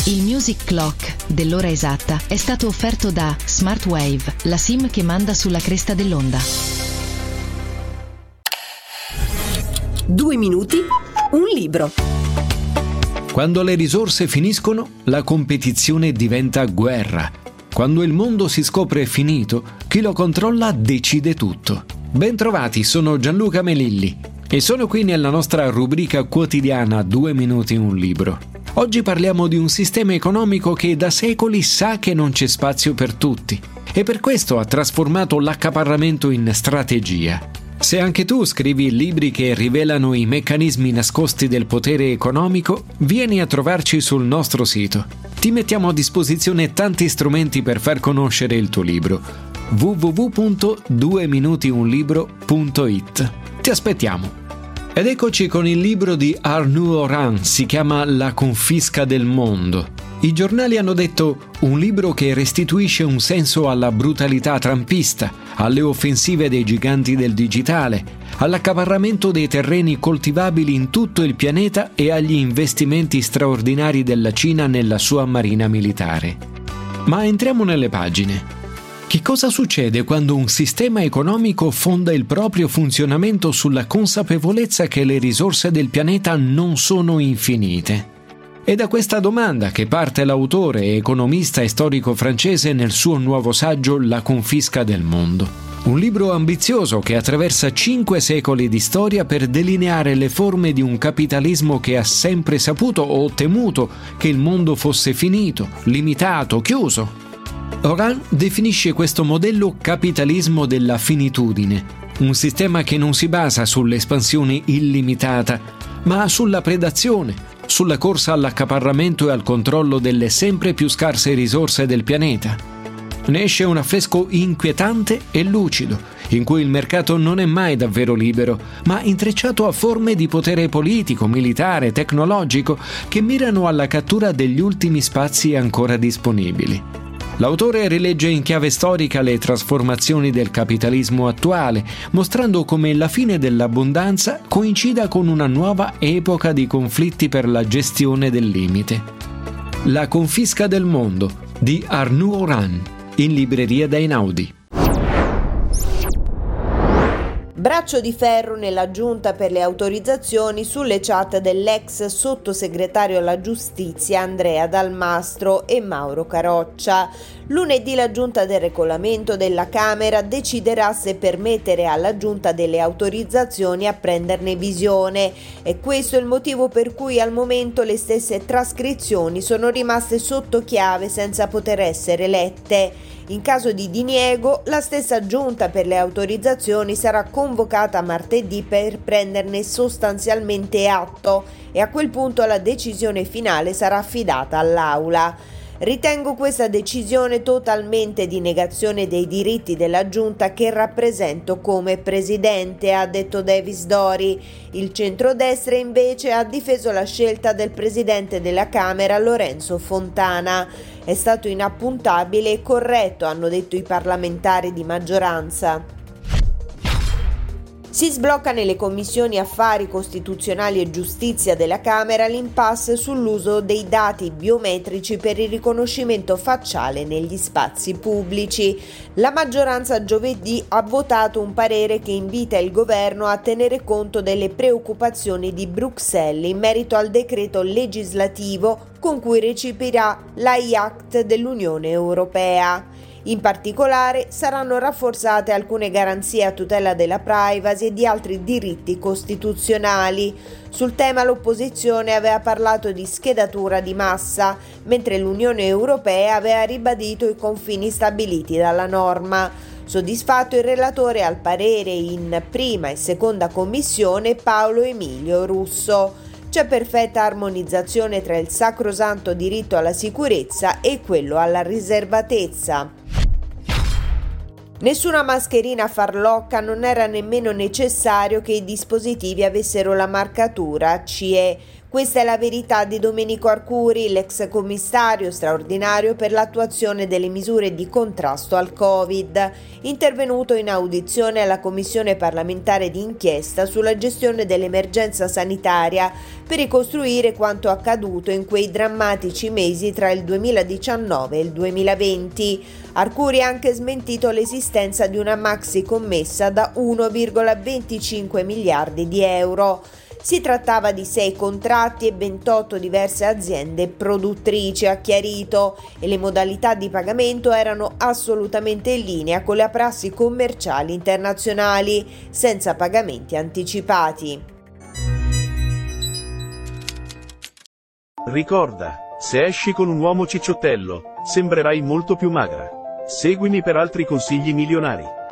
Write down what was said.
Il Music Clock dell'ora esatta è stato offerto da Smartwave, la SIM che manda sulla cresta dell'onda. 2 minuti, un libro. Quando le risorse finiscono, la competizione diventa guerra. Quando il mondo si scopre finito, chi lo controlla decide tutto. Bentrovati, sono Gianluca Melilli e sono qui nella nostra rubrica quotidiana 2 minuti, un libro. Oggi parliamo di un sistema economico che da secoli sa che non c'è spazio per tutti e per questo ha trasformato l'accaparramento in strategia. Se anche tu scrivi libri che rivelano i meccanismi nascosti del potere economico, vieni a trovarci sul nostro sito. Ti mettiamo a disposizione tanti strumenti per far conoscere il tuo libro. www.dueminutiunlibro.it. Ti aspettiamo. Ed eccoci con il libro di Arnaud Oran, si chiama La confisca del mondo. I giornali hanno detto un libro che restituisce un senso alla brutalità trumpista, alle offensive dei giganti del digitale, all'accaparramento dei terreni coltivabili in tutto il pianeta e agli investimenti straordinari della Cina nella sua marina militare. Ma entriamo nelle pagine. Che cosa succede quando un sistema economico fonda il proprio funzionamento sulla consapevolezza che le risorse del pianeta non sono infinite? È da questa domanda che parte l'autore, economista e storico francese nel suo nuovo saggio La confisca del mondo. Un libro ambizioso che attraversa 5 secoli di storia per delineare le forme di un capitalismo che ha sempre saputo o temuto che il mondo fosse finito, limitato, chiuso. Oran definisce questo modello capitalismo della finitudine, un sistema che non si basa sull'espansione illimitata, ma sulla predazione, sulla corsa all'accaparramento e al controllo delle sempre più scarse risorse del pianeta. Ne esce un affresco inquietante e lucido, in cui il mercato non è mai davvero libero, ma intrecciato a forme di potere politico, militare, tecnologico, che mirano alla cattura degli ultimi spazi ancora disponibili. L'autore rilegge in chiave storica le trasformazioni del capitalismo attuale, mostrando come la fine dell'abbondanza coincida con una nuova epoca di conflitti per la gestione del limite. La confisca del mondo di Arnaud Oran, in libreria da Einaudi. Braccio di ferro nella giunta per le autorizzazioni sulle chat dell'ex sottosegretario alla giustizia Andrea Dalmastro e Mauro Caroccia. Lunedì la giunta del regolamento della Camera deciderà se permettere alla giunta delle autorizzazioni a prenderne visione. E questo è il motivo per cui al momento le stesse trascrizioni sono rimaste sotto chiave senza poter essere lette. In caso di diniego, la stessa giunta per le autorizzazioni sarà convocata martedì per prenderne sostanzialmente atto e a quel punto la decisione finale sarà affidata all'Aula. Ritengo questa decisione totalmente di negazione dei diritti della giunta che rappresento come presidente, ha detto Davis Dori. Il centrodestra invece ha difeso la scelta del presidente della Camera Lorenzo Fontana. È stato inappuntabile e corretto, hanno detto i parlamentari di maggioranza. Si sblocca nelle commissioni affari costituzionali e giustizia della Camera l'impasse sull'uso dei dati biometrici per il riconoscimento facciale negli spazi pubblici. La maggioranza giovedì ha votato un parere che invita il governo a tenere conto delle preoccupazioni di Bruxelles in merito al decreto legislativo con cui recepirà l'AI Act dell'Unione Europea. In particolare saranno rafforzate alcune garanzie a tutela della privacy e di altri diritti costituzionali. Sul tema l'opposizione aveva parlato di schedatura di massa, mentre l'Unione Europea aveva ribadito i confini stabiliti dalla norma. Soddisfatto il relatore al parere in prima e seconda commissione Paolo Emilio Russo. C'è perfetta armonizzazione tra il sacrosanto diritto alla sicurezza e quello alla riservatezza. Nessuna mascherina farlocca, non era nemmeno necessario che i dispositivi avessero la marcatura CE. Questa è la verità di Domenico Arcuri, l'ex commissario straordinario per l'attuazione delle misure di contrasto al Covid, intervenuto in audizione alla Commissione parlamentare di inchiesta sulla gestione dell'emergenza sanitaria per ricostruire quanto accaduto in quei drammatici mesi tra il 2019 e il 2020. Arcuri ha anche smentito l'esistenza di una maxi commessa da 1,25 miliardi di euro. Si trattava di 6 contratti e 28 diverse aziende produttrici, ha chiarito, e le modalità di pagamento erano assolutamente in linea con le prassi commerciali internazionali, senza pagamenti anticipati. Ricorda, se esci con un uomo cicciottello, sembrerai molto più magra. Seguimi per altri consigli milionari.